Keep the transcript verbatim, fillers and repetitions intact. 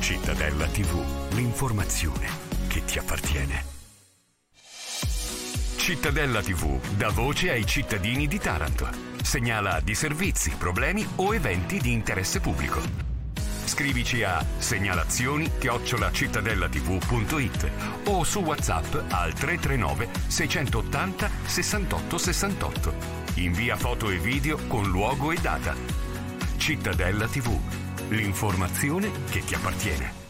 Cittadella tivù, l'informazione che ti appartiene. Cittadella tivù dà voce ai cittadini di Taranto. Segnala disservizi, problemi o eventi di interesse pubblico. Scrivici a segnalazioni chiocciola cittadellativù punto it o su WhatsApp al tre tre nove sei otto zero sessantotto sessantotto. Invia foto e video con luogo e data. Cittadella tivù, l'informazione che ti appartiene.